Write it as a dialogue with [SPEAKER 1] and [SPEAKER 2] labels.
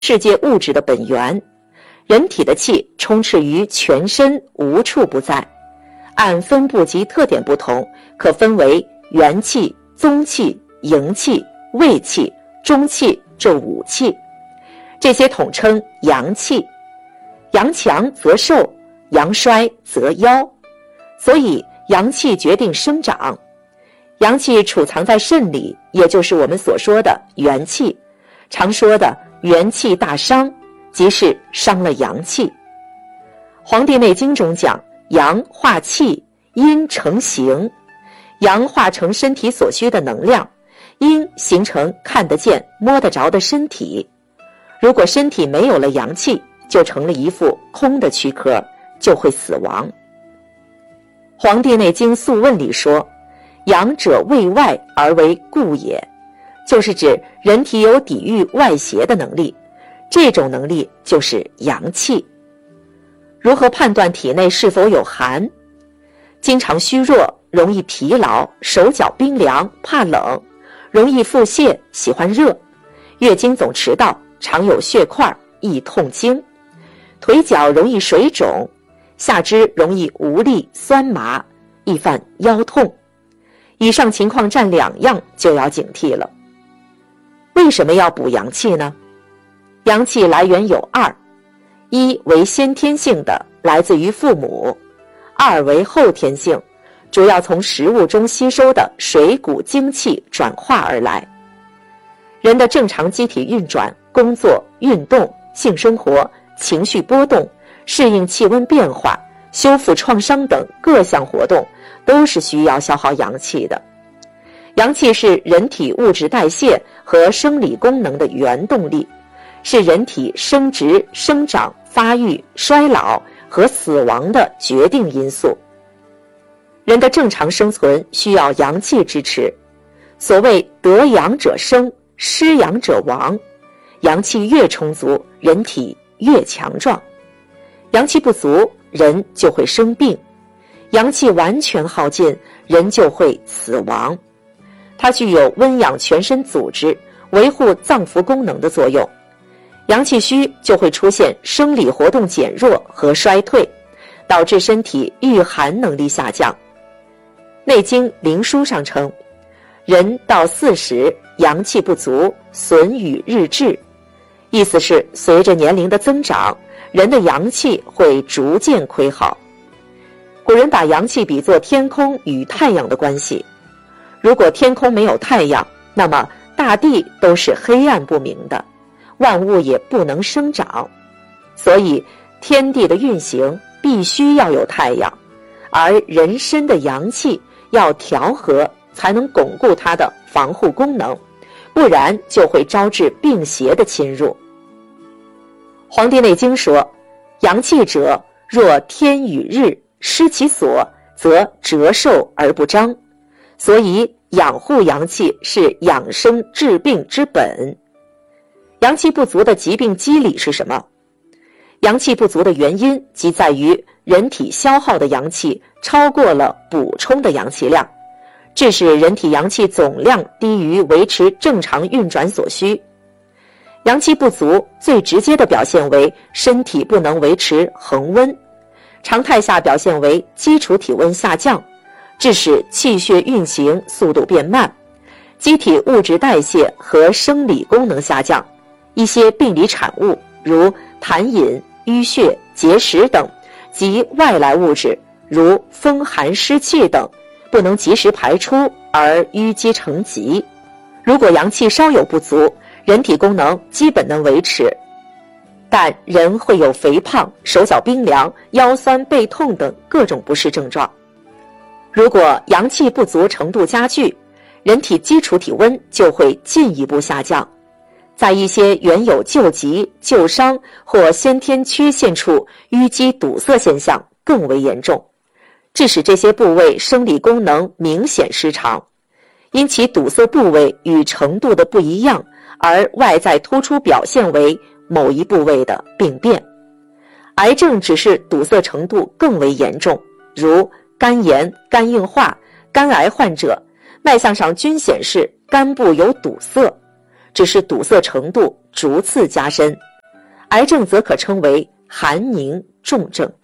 [SPEAKER 1] 世界物质的本源。人体的气充斥于全身，无处不在。按分布及特点不同，可分为元气、宗气、营气、卫气、中气这5气，这些统称阳气。阳强则寿，阳衰则夭。所以阳气决定生长。阳气储藏在肾里，也就是我们所说的元气。常说的元气大伤，即是伤了阳气。《黄帝内经》中讲，阳化气，阴成形。阳化成身体所需的能量，阴形成看得见摸得着的身体。如果身体没有了阳气，就成了一副空的躯壳，就会死亡。《黄帝内经·素问》里说，阳者卫外而为固也，就是指人体有抵御外邪的能力，这种能力就是阳气。如何判断体内是否有寒？经常虚弱，容易疲劳，手脚冰凉，怕冷，容易腹泻，喜欢热，月经总迟到，常有血块，易痛经，腿脚容易水肿，下肢容易无力酸麻，易犯腰痛。以上情况占2样就要警惕了。为什么要补阳气呢？阳气来源有2，一为先天性的，来自于父母；2为后天性，主要从食物中吸收的水谷精气转化而来。人的正常机体运转、工作、运动、性生活、情绪波动、适应气温变化、修复创伤等各项活动，都是需要消耗阳气的。阳气是人体物质代谢和生理功能的原动力，是人体生殖、生长、发育、衰老和死亡的决定因素。人的正常生存需要阳气支持。所谓得阳者生，失阳者亡。阳气越充足，人体越强壮。阳气不足，人就会生病。阳气完全耗尽，人就会死亡。它具有温养全身组织、维护脏腑功能的作用。阳气虚就会出现生理活动减弱和衰退，导致身体御寒能力下降。内经灵书上称，人到40，阳气不足，损与日至。意思是随着年龄的增长，人的阳气会逐渐亏耗。古人把阳气比作天空与太阳的关系。如果天空没有太阳，那么大地都是黑暗不明的，万物也不能生长。所以天地的运行必须要有太阳，而人身的阳气要调和，才能巩固它的防护功能，不然就会招致病邪的侵入。《黄帝内经》说，阳气者，若天与日失其所，则折寿而不彰。所以养护阳气是养生治病之本。阳气不足的疾病机理是什么？阳气不足的原因即在于人体消耗的阳气超过了补充的阳气量，致使人体阳气总量低于维持正常运转所需。阳气不足最直接的表现为身体不能维持恒温，常态下表现为基础体温下降，致使气血运行速度变慢，机体物质代谢和生理功能下降，一些病理产物如痰饮、淤血、结石等及外来物质如风寒湿气等不能及时排出而淤积成疾。如果阳气稍有不足，人体功能基本能维持，但人会有肥胖、手脚冰凉、腰酸背痛等各种不适症状。如果阳气不足程度加剧，人体基础体温就会进一步下降，在一些原有旧疾、旧伤或先天缺陷处，淤积堵塞现象更为严重，致使这些部位生理功能明显失常。因其堵塞部位与程度的不一样，而外在突出表现为某一部位的病变。癌症只是堵塞程度更为严重，如肝炎、肝硬化、肝癌患者，脉象上均显示肝部有堵塞，只是堵塞程度逐次加深， 癌症则可称为寒凝重症。